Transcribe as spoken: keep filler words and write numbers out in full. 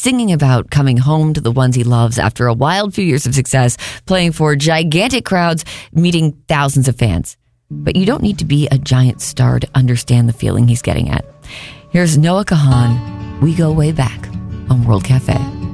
singing about coming home to the ones he loves after a wild few years of success, playing for gigantic crowds, meeting thousands of fans. But you don't need to be a giant star to understand the feeling he's getting at. Here's Noah Kahan, We Go Way Back on World Cafe.